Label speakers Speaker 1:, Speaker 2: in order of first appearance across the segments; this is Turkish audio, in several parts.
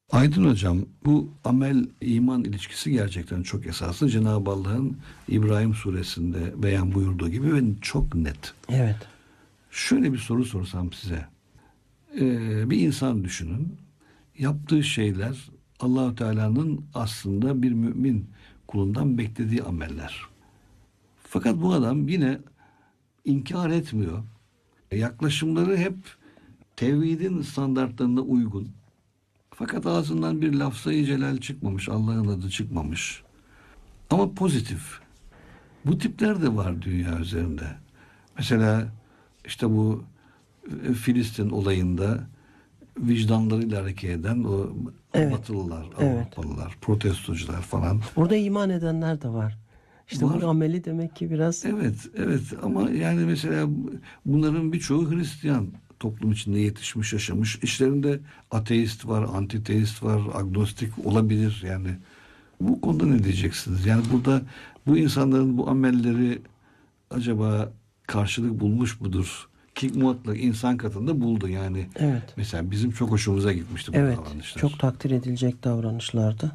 Speaker 1: Aydın Hocam, bu amel iman ilişkisi gerçekten çok esaslı. Cenab-ı Allah'ın İbrahim suresinde beyan buyurduğu gibi ve çok net.
Speaker 2: Evet.
Speaker 1: Şöyle bir soru sorsam size. Bir insan düşünün. Yaptığı şeyler Allah-u Teala'nın aslında bir mümin kulundan beklediği ameller. Fakat bu adam yine inkar etmiyor. Yaklaşımları hep tevhidin standartlarına uygun. Fakat ağzından bir lafzayı celal çıkmamış, Allah'ın adı çıkmamış. Ama pozitif. Bu tipler de var dünya üzerinde. Mesela işte bu Filistin olayında vicdanlarıyla hareket eden o
Speaker 2: Evet.
Speaker 1: Batılılar,
Speaker 2: Evet.
Speaker 1: Avrupalılar, protestocular falan.
Speaker 2: Orada iman edenler de var. İşte
Speaker 1: Var.
Speaker 2: bu ameli demek ki biraz
Speaker 1: Evet ama yani mesela bunların birçoğu Hristiyan toplum içinde yetişmiş, yaşamış. İşlerinde ateist var, antiteist var, agnostik olabilir yani. Bu konuda ne diyeceksiniz? Yani burada bu insanların bu amelleri acaba karşılık bulmuş mudur? Ki muhakkak insan katında buldu yani.
Speaker 2: evet.
Speaker 1: Mesela bizim çok hoşumuza gitmişti bu
Speaker 2: Evet.
Speaker 1: davranışlar.
Speaker 2: Çok takdir edilecek davranışlardı.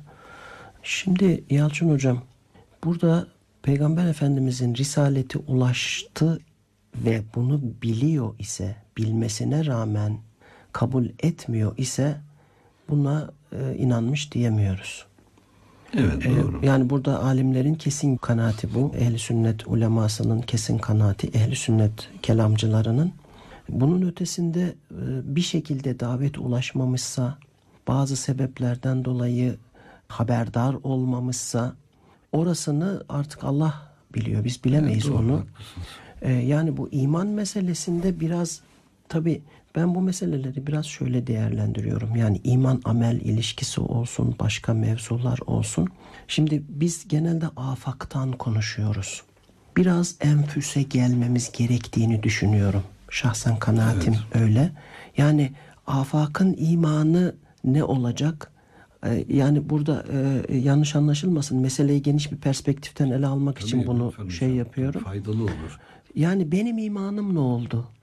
Speaker 2: Şimdi Yalçın Hocam, burada Peygamber Efendimizin risaleti ulaştı ve bunu biliyor ise, bilmesine rağmen kabul etmiyor ise buna inanmış diyemiyoruz.
Speaker 1: Evet, doğru.
Speaker 2: Yani burada alimlerin kesin kanaati bu. Ehl-i sünnet ulemasının kesin kanaati, ehl-i sünnet kelamcılarının. Bunun ötesinde bir şekilde davet ulaşmamışsa, bazı sebeplerden dolayı haberdar olmamışsa, orasını artık Allah biliyor. Biz bilemeyiz
Speaker 1: Doğru,
Speaker 2: onu.
Speaker 1: haklısınız.
Speaker 2: Yani bu iman meselesinde biraz, tabii ben bu meseleleri biraz şöyle değerlendiriyorum. Yani iman amel ilişkisi olsun, başka mevzular olsun. Şimdi biz genelde afaktan konuşuyoruz. Biraz enfüse gelmemiz gerektiğini düşünüyorum. Şahsen kanaatim öyle. Yani afakın imanı ne olacak? Yani burada yanlış anlaşılmasın. Meseleyi geniş bir perspektiften ele almak için bunu
Speaker 1: Tabii
Speaker 2: şey
Speaker 1: hocam,
Speaker 2: yapıyorum.
Speaker 1: tabii faydalı olur.
Speaker 2: Yani benim imanım ne oldu?